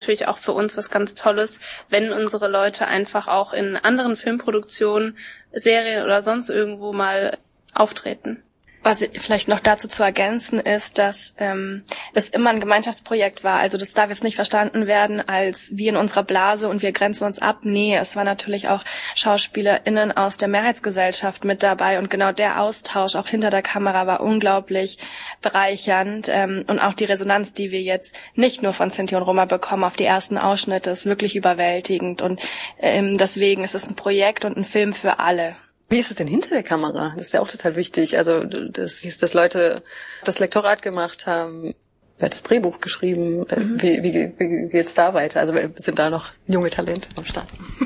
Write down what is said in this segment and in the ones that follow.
Natürlich auch für uns was ganz Tolles, wenn unsere Leute einfach auch in anderen Filmproduktionen, Serien oder sonst irgendwo mal auftreten. Was vielleicht noch dazu zu ergänzen ist, dass es immer ein Gemeinschaftsprojekt war. Also das darf jetzt nicht verstanden werden als wie in unserer Blase und wir grenzen uns ab. Nee, es war natürlich auch SchauspielerInnen aus der Mehrheitsgesellschaft mit dabei und genau der Austausch auch hinter der Kamera war unglaublich bereichernd. Und auch die Resonanz, die wir jetzt nicht nur von Sinti und Roma bekommen auf die ersten Ausschnitte, ist wirklich überwältigend. Und deswegen ist es ein Projekt und ein Film für alle. Wie ist es denn hinter der Kamera? Das ist ja auch total wichtig. Also das hieß, dass Leute das Lektorat gemacht haben. Wer hat das Drehbuch geschrieben? Wie geht's da weiter? Also sind da noch junge Talente am Start?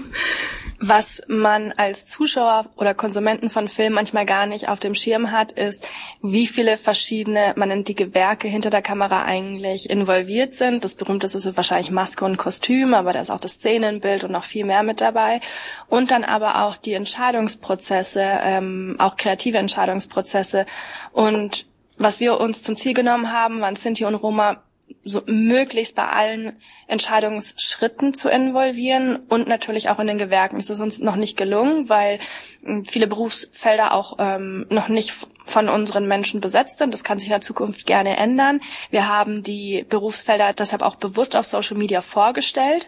Was man als Zuschauer oder Konsumenten von Filmen manchmal gar nicht auf dem Schirm hat, ist, wie viele verschiedene, man nennt die Gewerke hinter der Kamera eigentlich involviert sind. Das berühmteste ist wahrscheinlich Maske und Kostüm, aber da ist auch das Szenenbild und noch viel mehr mit dabei. Und dann aber auch die Entscheidungsprozesse, auch kreative Entscheidungsprozesse. Und was wir uns zum Ziel genommen haben, waren Sinti und Roma so möglichst bei allen Entscheidungsschritten zu involvieren und natürlich auch in den Gewerken. Das ist uns noch nicht gelungen, weil viele Berufsfelder auch noch nicht von unseren Menschen besetzt sind. Das kann sich in der Zukunft gerne ändern. Wir haben die Berufsfelder deshalb auch bewusst auf Social Media vorgestellt,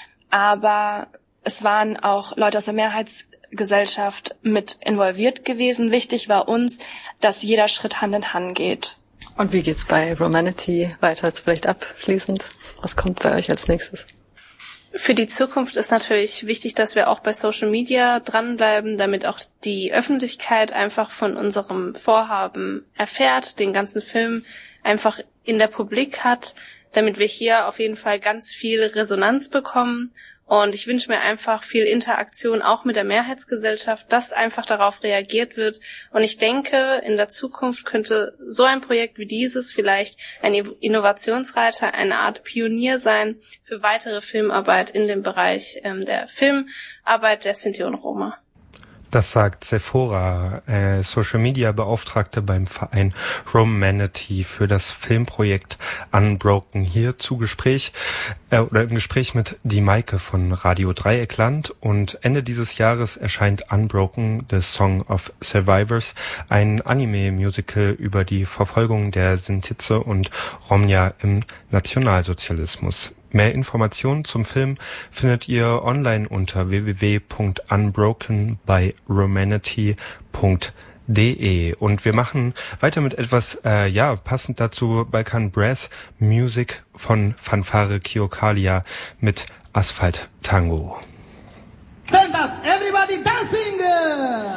aber es waren auch Leute aus der Mehrheitsgesellschaft mit involviert gewesen. Wichtig war uns, dass jeder Schritt Hand in Hand geht. Und wie geht's bei Romanity weiter? Jetzt vielleicht abschließend. Was kommt bei euch als nächstes? Für die Zukunft ist natürlich wichtig, dass wir auch bei Social Media dranbleiben, damit auch die Öffentlichkeit einfach von unserem Vorhaben erfährt, den ganzen Film einfach in der Publik hat, damit wir hier auf jeden Fall ganz viel Resonanz bekommen. Und ich wünsche mir einfach viel Interaktion auch mit der Mehrheitsgesellschaft, dass einfach darauf reagiert wird. Und ich denke, in der Zukunft könnte so ein Projekt wie dieses vielleicht ein Innovationsreiter, eine Art Pionier sein für weitere Filmarbeit in dem Bereich der Filmarbeit der Sinti und Roma. Das sagt Sephora, Social-Media-Beauftragte beim Verein Romanity für das Filmprojekt Unbroken, hier zu Gespräch oder im Gespräch mit die Maike von Radio Dreieckland. Und Ende dieses Jahres erscheint Unbroken, The Song of Survivors, ein Anime-Musical über die Verfolgung der Sintize und Romja im Nationalsozialismus. Mehr Informationen zum Film findet ihr online unter www.unbroken bei romanity.de. Und wir machen weiter mit etwas, passend dazu Balkan Brass Music von Fanfare Kiokalia mit Asphalt Tango. Stand up, everybody dance!